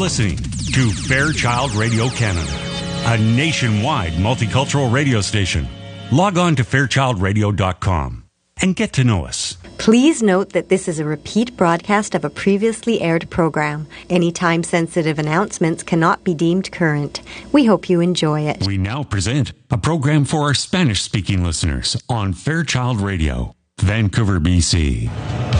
listening to Fairchild Radio Canada, a nationwide multicultural radio station. Log on to fairchildradio.com and get to know us. Please note that this is a repeat broadcast of a previously aired program. Any time-sensitive announcements cannot be deemed current. We hope you enjoy it. We now present a program for our Spanish-speaking listeners on Fairchild Radio, Vancouver, BC.